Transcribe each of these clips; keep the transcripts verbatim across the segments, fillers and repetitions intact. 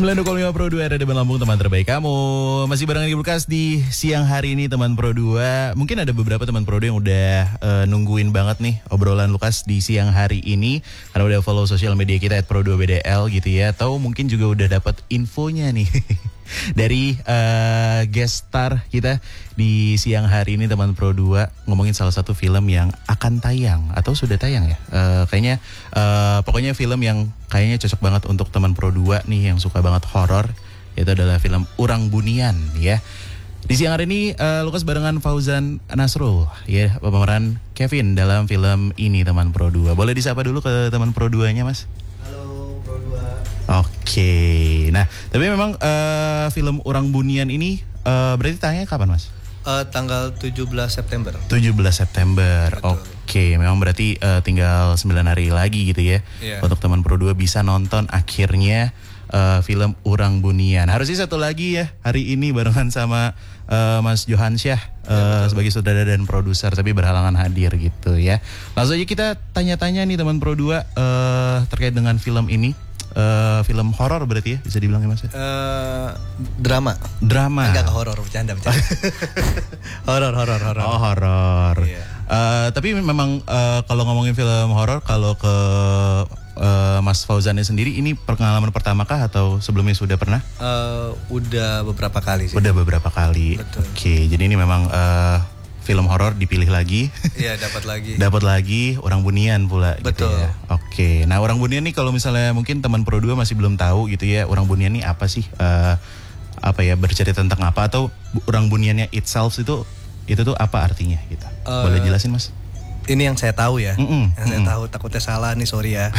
sembilan puluh dua koma lima Pro dua R D Lampung, teman terbaik kamu. Masih bareng di Lukas di siang hari ini teman Pro dua. Mungkin ada beberapa teman Pro dua yang udah uh, nungguin banget nih obrolan Lukas di siang hari ini, karena udah follow sosial media kita at Pro dua B D L gitu ya. Atau mungkin juga udah dapat infonya nih dari uh, guest star kita di siang hari ini teman Pro dua, ngomongin salah satu film yang akan tayang atau sudah tayang ya. Uh, kayaknya uh, pokoknya film yang kayaknya cocok banget untuk teman Pro dua nih yang suka banget horor. Itu adalah film Urang Bunian ya. Di siang hari ini uh, Lukas barengan Fauzan Nasrul ya, pemeran Kevin dalam film ini teman Pro dua. Boleh disapa dulu ke teman Pro dua-nya, Mas? Halo Pro dua. Oke. Nah, tapi memang uh, film Urang Bunian ini uh, berarti tayangnya kapan, Mas? Uh, tanggal tujuh belas September. tujuh belas September. Betul. Oke, memang berarti uh, tinggal sembilan hari lagi gitu ya. Yeah. Untuk teman Pro dua bisa nonton akhirnya uh, film Urang Bunian. Harusnya satu lagi ya hari ini barengan sama uh, Mas Johansyah uh, ya, sebagai saudara dan produser, tapi berhalangan hadir gitu ya. Langsung aja kita tanya-tanya nih teman Pro dua uh, terkait dengan film ini. Uh, film horor berarti ya, bisa dibilang ya Mas? Uh, drama. Drama. Enggak horor, bercanda bercanda. Horor, horor, horor. Oh, horor. Iya. Uh, tapi memang uh, kalau ngomongin film horor, kalau ke uh, Mas Fauzannya sendiri, ini pengalaman pertama kah atau sebelumnya sudah pernah? Uh, udah beberapa kali sih. Udah beberapa kali. Betul. Oke, jadi ini memang uh, film horor dipilih lagi. Iya, dapat lagi. Dapat lagi Urang Bunian pula. Betul. Gitu ya. Oke, nah Urang Bunian nih kalau misalnya mungkin teman Pro dua masih belum tahu gitu ya, Urang Bunian nih apa sih? Uh, apa ya, bercerita tentang apa, atau Urang Buniannya itself itu itu tuh apa artinya gitu? Uh, Boleh jelasin, Mas? Ini yang saya tahu ya. Mm-mm, yang mm-mm. saya tahu, takutnya salah nih, sorry ya.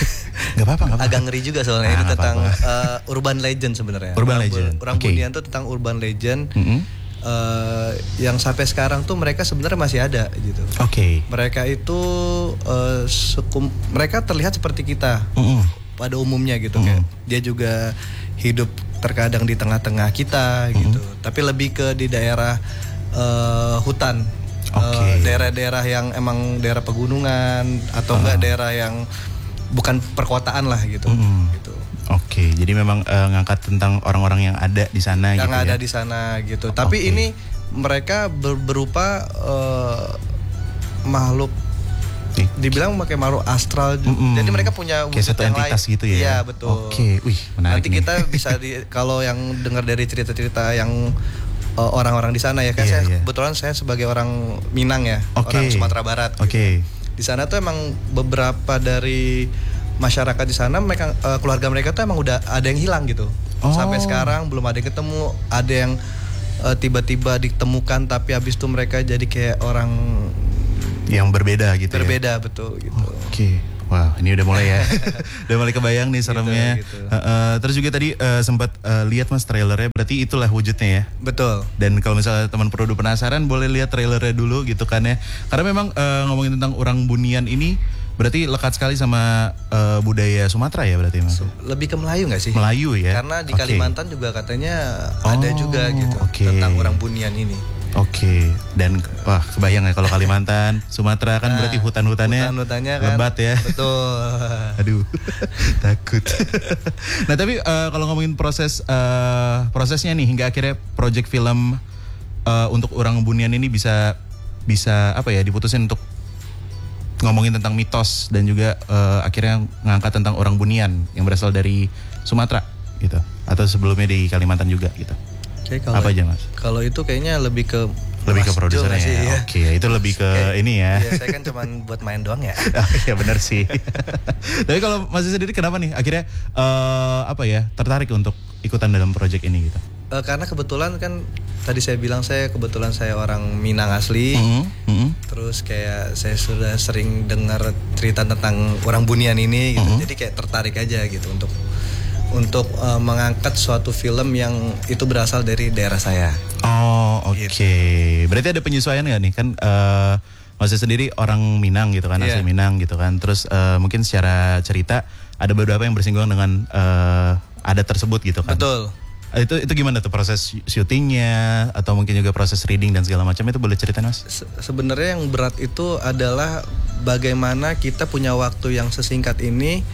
Gak apa-apa. Agak ngeri juga soalnya. Nah, itu tentang uh, urban legend sebenarnya. Urban legend. Urang okay. Bunian tuh tentang urban legend. Mm-hmm. Uh, yang sampai sekarang tuh mereka sebenarnya masih ada gitu. Oke. Okay. Mereka itu uh, sukum, mereka terlihat seperti kita mm-hmm. pada umumnya gitu. Mm-hmm. Kayak dia juga hidup terkadang di tengah-tengah kita gitu. Mm-hmm. Tapi lebih ke di daerah uh, hutan, okay. uh, daerah-daerah yang emang daerah pegunungan atau uh-huh. enggak daerah yang bukan perkotaan lah gitu. Mm-hmm. Gitu. Oke, okay, jadi memang uh, ngangkat tentang orang-orang yang ada di sana yang gitu ada ya? di sana gitu. Tapi okay. ini mereka ber- berupa uh, makhluk, okay. dibilang pakai makhluk astral. Mm-mm. Jadi mereka punya wujud satu yang entitas lain gitu ya? Iya, betul. Oke, okay. Wih, menarik. Nanti nih. kita bisa di, kalau yang dengar dari cerita-cerita yang uh, orang-orang di sana ya, kan yeah, saya yeah. kebetulan saya sebagai orang Minang ya, okay. orang Sumatera Barat. Oke. Okay. Gitu. Di sana tuh emang beberapa dari masyarakat di sana, mereka uh, keluarga mereka tuh emang udah ada yang hilang gitu. Oh. Sampai sekarang belum ada yang ketemu. Ada yang uh, tiba-tiba ditemukan tapi habis itu mereka jadi kayak orang yang berbeda gitu. Berbeda ya? Betul gitu. Oke. Okay. Wah, ini udah mulai ya. Udah mulai kebayang nih seremnya. Gitu, gitu. Uh, uh, terus juga tadi uh, sempat uh, lihat Mas trailernya, berarti itulah wujudnya ya. Betul. Dan kalau misalnya teman Pro dua penasaran, boleh lihat trailernya dulu gitu kan ya. Karena memang uh, ngomongin tentang Urang Bunian ini berarti lekat sekali sama uh, budaya Sumatera ya berarti Mas? Lebih ke Melayu nggak sih? Melayu ya. Karena di okay. Kalimantan juga katanya oh, ada juga gitu okay. tentang Urang Bunian ini. Oke, okay. Dan wah kebayang ya kalau Kalimantan, Sumatera kan nah, berarti hutan-hutannya hutan-hutannya kan lebat ya. Betul. Aduh, takut. Nah tapi uh, kalau ngomongin proses uh, prosesnya nih hingga akhirnya project film uh, untuk Urang Bunian ini bisa bisa apa ya diputusin untuk ngomongin tentang mitos dan juga uh, akhirnya ngangkat tentang Urang Bunian yang berasal dari Sumatera gitu, atau sebelumnya di Kalimantan juga gitu. Oke, kalau, apa aja Mas? Kalau itu kayaknya lebih ke lebih ke produsernya ya. Ya. Oke, itu lebih ke Oke. ini ya. Iya, saya kan cuma buat main doang ya. Ya benar sih. Tapi kalau Mas sendiri kenapa nih akhirnya uh, apa ya tertarik untuk ikutan dalam project ini gitu? Uh, karena kebetulan kan tadi saya bilang saya kebetulan saya orang Minang asli. Mm-hmm. Mm-hmm. Terus kayak saya sudah sering dengar cerita tentang Urang Bunian ini gitu. Mm-hmm. Jadi kayak tertarik aja gitu untuk untuk uh, mengangkat suatu film yang itu berasal dari daerah saya. Oh, oke. Okay. Gitu. Berarti ada penyesuaian nggak nih? Kan uh, Mas sendiri orang Minang gitu kan, yeah. asli Minang gitu kan. Terus uh, mungkin secara cerita ada beberapa yang bersinggungan dengan uh, adat tersebut gitu kan. Betul. Itu itu gimana tuh proses syutingnya atau mungkin juga proses reading dan segala macam, itu boleh ceritain Mas? Se- sebenarnya yang berat itu adalah bagaimana kita punya waktu yang sesingkat ini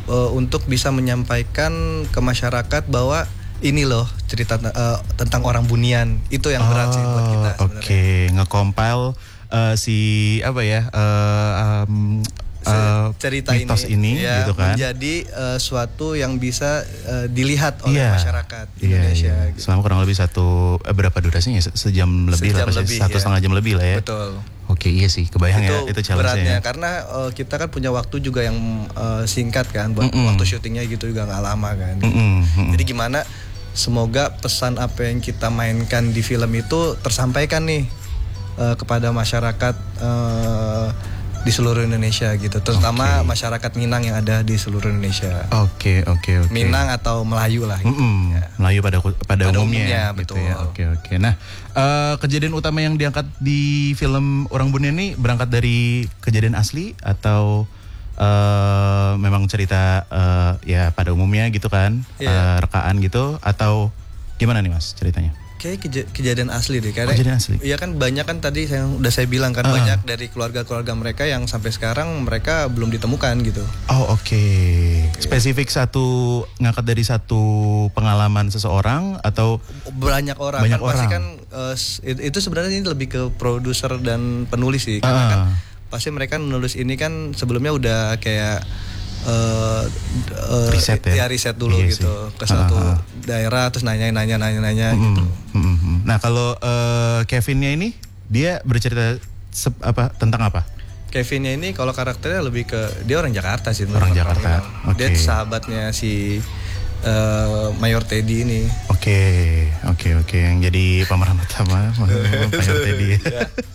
uh, untuk bisa menyampaikan ke masyarakat bahwa ini loh cerita uh, tentang orang Bunian. Itu yang berat oh, sih buat kita sebenarnya. Oke, okay. Nge-compile uh, si apa ya uh, um, Uh, cerita mitos ini, ini ya, gitu kan menjadi uh, suatu yang bisa uh, dilihat oleh yeah. masyarakat yeah, Indonesia. Yeah. Gitu. Selama kurang lebih satu eh, berapa durasinya? Sejam lebih Sejam lah, lebih, satu ya. setengah jam lebih lah ya. Betul. Oke, iya sih, kebayang itu ya itu challenge-nya. Beratnya ya. karena uh, kita kan punya waktu juga yang uh, singkat kan, buat mm -mm. waktu syutingnya gitu juga nggak lama kan. Mm -mm. Mm -mm. Jadi gimana? Semoga pesan apa yang kita mainkan di film itu tersampaikan nih uh, kepada masyarakat. Uh, di seluruh Indonesia gitu, terutama okay. masyarakat Minang yang ada di seluruh Indonesia. Oke okay, oke okay, oke. Okay. Minang atau Melayu lah. Gitu. Mm -mm. Ya. Melayu pada pada, pada umumnya, umumnya gitu betul. ya. Oke okay, oke. Okay. Nah uh, kejadian utama yang diangkat di film Orang Bunian ini berangkat dari kejadian asli atau uh, memang cerita uh, ya pada umumnya gitu kan, yeah. uh, rekaan gitu atau gimana nih Mas ceritanya? Kayak kej kejadian asli deh, karena kejadian asli. Iya kan banyak kan tadi yang udah saya bilang kan uh. banyak dari keluarga-keluarga mereka yang sampai sekarang mereka belum ditemukan gitu. Oh oke, okay. Spesifik satu ngangkat dari satu pengalaman seseorang atau banyak orang? Banyak kan orang. Pasti kan uh, itu sebenarnya ini lebih ke produser dan penulis sih, karena uh. kan pasti mereka nulis ini kan sebelumnya udah kayak Uh, uh, riset ya? ya riset dulu iya gitu sih. Ke satu uh, uh. daerah terus nanya nanya nanya nanya mm -hmm. gitu. Mm -hmm. Nah kalau uh, Kevinnya ini dia bercerita sep, apa tentang apa? Kevinnya ini kalau karakternya lebih ke dia orang Jakarta sih. Orang Jakarta. Okay. Dia sahabatnya si uh, Mayor Teddy ini. Oke okay. oke okay, oke okay. Yang jadi pemeran utama Mayor Teddy.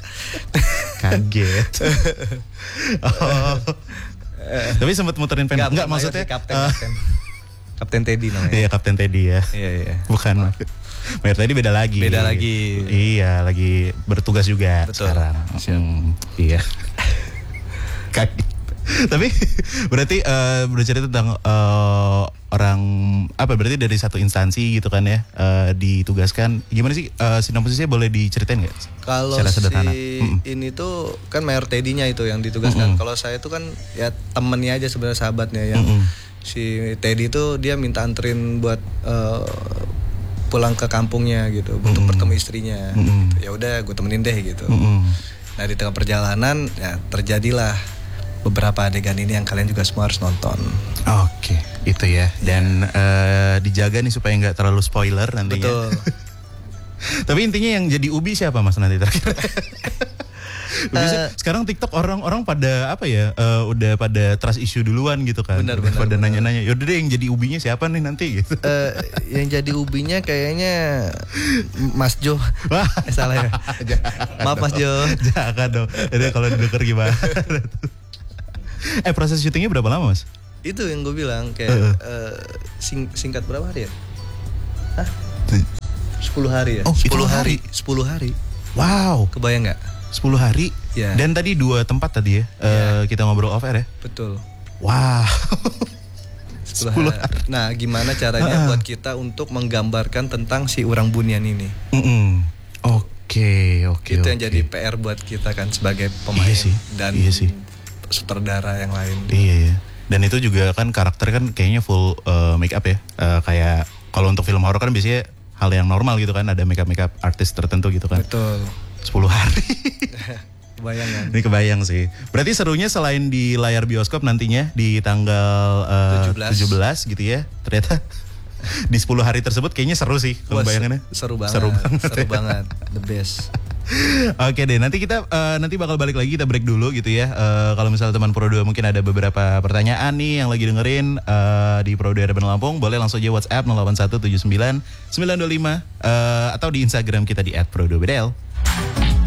Kaget. Oh. Tapi sempat muterin pen. Enggak, enggak maksudnya Kapten, uh, Kapten. Kapten Teddy namanya. Iya, Kapten Teddy ya. Iya, iya. Bukan. Mayor Teddy beda lagi. Beda lagi. Iya, lagi bertugas juga. Betul. Sekarang. Hmm, iya. Kaget. Tapi berarti uh, bercerita tentang uh, orang apa berarti dari satu instansi gitu kan ya uh, ditugaskan. Gimana sih uh, sinopsisnya boleh diceritain nggak? Kalau si mm. ini tuh kan Mayor Teddy-nya itu yang ditugaskan. Mm -mm. Kalau saya tuh kan ya temennya aja sebenarnya sahabatnya yang mm -mm. si Teddy itu dia minta anterin buat uh, pulang ke kampungnya gitu mm -mm. untuk bertemu istrinya. Mm -mm. Gitu. Ya udah gue temenin deh gitu. Mm -mm. Nah di tengah perjalanan ya terjadilah beberapa adegan ini yang kalian juga semua harus nonton. Oke, itu ya. Dan yeah. uh, dijaga nih supaya nggak terlalu spoiler nantinya. Betul. Tapi intinya yang jadi Ubi siapa Mas nanti terakhir? uh, sekarang TikTok orang-orang pada apa ya? Uh, udah pada trust issue duluan gitu kan. Benar, benar, pada benar. nanya-nanya. Yaudah deh yang jadi Ubinya siapa nih nanti gitu. Uh, yang jadi Ubinya kayaknya Mas Jo. Wah, eh, salah ya. Maaf Mas Jo. Jangan dong. Jadi kalau didengar gimana? Eh proses syutingnya berapa lama Mas? Itu yang gue bilang kayak uh. Uh, sing singkat berapa hari ya? Hah? sepuluh hari ya? Oh sepuluh hari. sepuluh hari. Wow. Kebayang gak? sepuluh hari? Yeah. Dan tadi dua tempat tadi ya? Yeah. Uh, kita ngobrol off air ya? Betul. Wow. sepuluh hari. Nah gimana caranya uh. buat kita untuk menggambarkan tentang si Orang Bunian ini? Mm -mm. Oke, okay, oke okay, Itu okay. yang jadi P R buat kita kan sebagai pemain. Iya sih. Dan iya sih. sutradara yang lain. Iya, iya. Dan itu juga kan karakter kan kayaknya full uh, make up ya. Uh, kayak kalau untuk film horor kan biasanya hal yang normal gitu kan, ada make up make up artis tertentu gitu kan. Betul. sepuluh hari. Kebayang kan? Ini kebayang sih. Berarti serunya selain di layar bioskop nantinya di tanggal uh, tujuh belas gitu ya. Ternyata di sepuluh hari tersebut kayaknya seru sih kalau bayangannya. Seru banget. Seru banget. Seru banget. The best. Oke deh, nanti kita uh, nanti bakal balik lagi, kita break dulu gitu ya. Uh, kalau misalnya teman Pro dua mungkin ada beberapa pertanyaan nih yang lagi dengerin uh, di Pro dua Urban Lampung, boleh langsung aja WhatsApp nol delapan satu tujuh sembilan sembilan dua lima uh, atau di Instagram kita di et pro dua b d l.